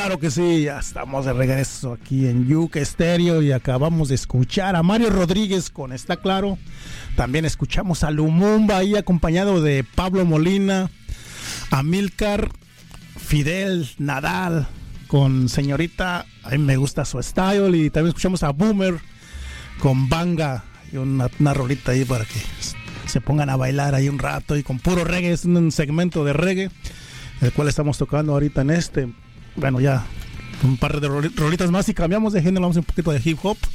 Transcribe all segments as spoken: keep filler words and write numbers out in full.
Claro que sí, ya estamos de regreso aquí en Yuca Stereo y acabamos de escuchar a Mario Rodríguez con Está Claro. También escuchamos a Lumumba ahí acompañado de Pablo Molina, Amílcar, Fidel, Nadal con Señorita, a mí me gusta su style, y también escuchamos a Boomer con Banga y una, una rolita ahí para que se pongan a bailar ahí un rato y con puro reggae. Es un segmento de reggae el cual estamos tocando ahorita en este, bueno, ya un par de rolitas más y cambiamos de género, vamos un poquito de hip hop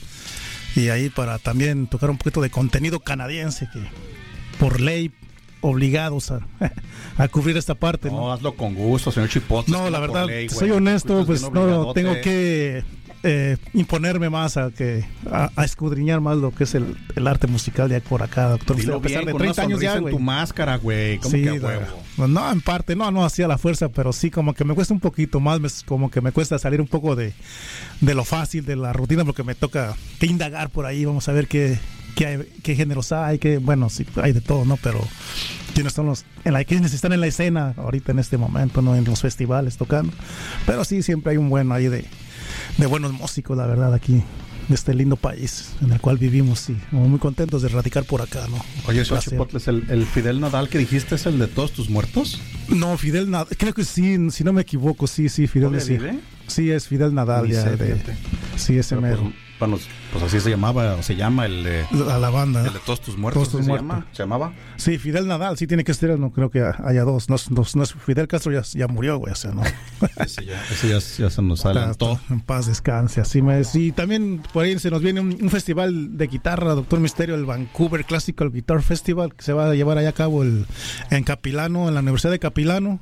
y ahí para también tocar un poquito de contenido canadiense que por ley obligados a, a cubrir esta parte, ¿no? No, hazlo con gusto, señor Chipotle. No, la verdad, ley, soy honesto, pues no tengo que eh, imponerme más a que a, a escudriñar más lo que es el, el arte musical de por acá, doctor. Dilo a pesar bien, de con treinta una años ya, sonrisa en güey. tu máscara, güey. ¿Cómo Sí, que a huevo? No, no, en parte, no, no hacía la fuerza, pero sí como que me cuesta un poquito más, me, como que me cuesta salir un poco de, de lo fácil, de la rutina, porque me toca que indagar por ahí, vamos a ver qué, qué, hay, qué géneros hay, qué, bueno, sí, hay de todo, ¿no? Pero quiénes son los, en la, quiénes están en la escena ahorita en este momento, ¿no? En los festivales tocando, pero sí, siempre hay un buen ahí de, de buenos músicos, la verdad, aquí de este lindo país en el cual vivimos y muy contentos de radicar por acá, ¿no? Oye, señor Chipotle, ¿el, ¿el Fidel Nadal que dijiste es el de Todos Tus Muertos? No, Fidel Nadal, creo que sí, si no me equivoco, sí, sí, Fidel es, sí. Sí, es Fidel Nadal, Uy, ya, sé, de, sí, ese Pero, mero. Pues, bueno, pues así se llamaba, o se llama el de... La, la banda. El de Todos Tus Muertos, Todos tus ¿se, muertos. llama? ¿Se llamaba? Sí, Fidel Nadal, sí tiene que ser, no creo que haya dos, no, no, no es Fidel Castro, ya, ya murió, güey, o sea, no. Ese ya, ese ya, ya se nos adelantó. En paz descanse, así me es. Y también por ahí se nos viene un, un festival de guitarra, Doctor Misterio, el Vancouver Classical Guitar Festival, que se va a llevar allá a cabo el, en Capilano, en la Universidad de Capilano,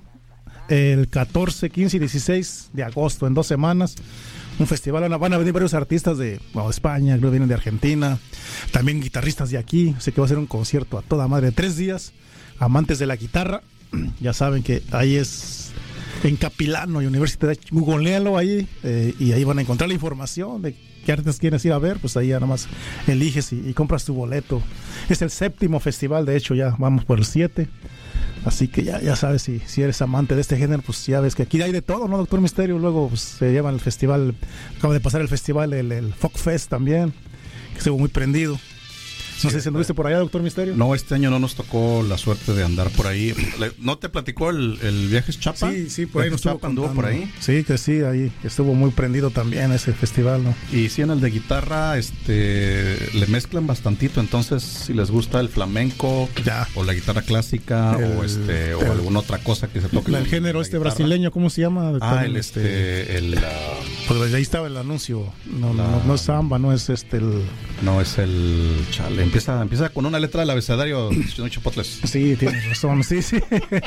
el catorce, quince y dieciséis de agosto, en dos semanas. Un festival, van a venir varios artistas de, bueno, de España, creo que vienen de Argentina, también guitarristas de aquí, sé que va a ser un concierto a toda madre de tres días, amantes de la guitarra, ya saben que ahí es en Capilano y Universidad, googlealo ahí, eh, y ahí van a encontrar la información de qué artistas quieres ir a ver, pues ahí ya nada más eliges y, y compras tu boleto. Es el séptimo festival, de hecho ya vamos por el siete. Así que ya, ya sabes, si, si eres amante de este género, pues ya ves que aquí hay de todo, ¿no, Doctor Misterio? Luego pues, se llevan el festival, acaba de pasar el festival, el, el Folk Fest también, que estuvo muy prendido. No sí, sé si anduviste por allá, Doctor Misterio. No, este año no nos tocó la suerte de andar por ahí. ¿No te platicó el, el Viajes Chapa? Sí, sí, por ahí nos estuvo anduvo por ahí. Sí, que sí, ahí estuvo muy prendido también ese festival, ¿no? Y sí, en el de guitarra este le mezclan bastantito, entonces si les gusta el flamenco ya. O la guitarra clásica el, o este o el, alguna otra cosa que se toque. El género este guitarra. Brasileño, ¿cómo se llama? Ah, el este, el... Uh, pues ahí estaba el anuncio. No, la, no, no es samba, no es este el... No, es el... Chale, empieza, empieza con una letra del abecedario, señor Chipotles. Sí, tienes razón, sí, sí.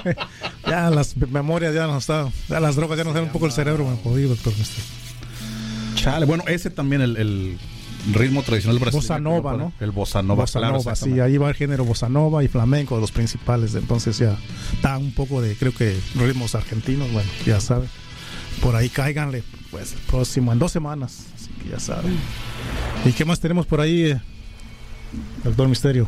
Ya las memorias ya no están, ya las drogas ya nos dan un poco el cerebro, me jodí, doctor. Chale, bueno, ese también el, el ritmo tradicional brasileño. Bossa nova, ¿no? El bossa nova, bossa claro. Nova, sí, ahí va el género bossa nova y flamenco, los principales, entonces ya está un poco de, creo que ritmos argentinos, bueno, ya saben. Por ahí cáiganle, pues, el próximo, en dos semanas, así que ya saben. ¿Y qué más tenemos por ahí, eh? Doctor Misterio?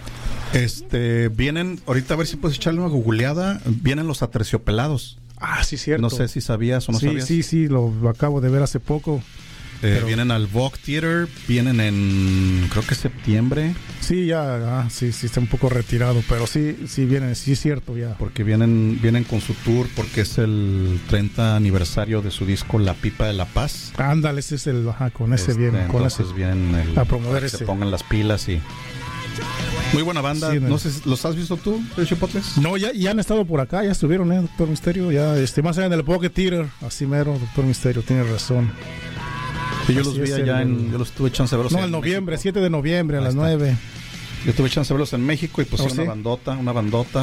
Este, vienen, ahorita a ver si puedes echarle una googleada, vienen los Aterciopelados. Ah, sí, cierto. No sé si sabías o no sí, sabías. Sí, sí, lo, lo acabo de ver hace poco. Eh, pero... Vienen al Vogue Theater, vienen en, creo que septiembre. Sí, ya, ah, sí, sí, está un poco retirado, pero sí, sí vienen, sí es cierto ya. Porque vienen, vienen con su tour, porque es el treinta aniversario de su disco La Pipa de la Paz. Ándale, ese es el, ajá, con ese este, vienen, con ese vienen el, a promover ese. Se pongan las pilas y... Muy buena banda, sí, no no sé, ¿los has visto tú, Chipotles? No, ya, ya han estado por acá, ya estuvieron, eh, Doctor Misterio, ya, este, más allá en el Pocket Theater, así mero, Doctor Misterio, tiene razón. Sí, yo los vi allá el, en, yo los tuve chance de verlos. No, en noviembre, México. siete de noviembre a Ahí las está. nueve. Yo tuve chance de verlos en México y pues oh, sí, una bandota, una bandota.